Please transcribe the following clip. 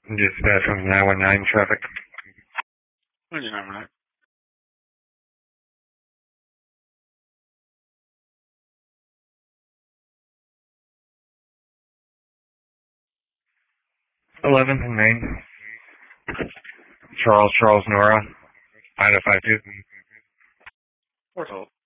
Dispatch from 919 traffic. What is your number? 11th and Main. Charles Nora. Ida 52. Portal.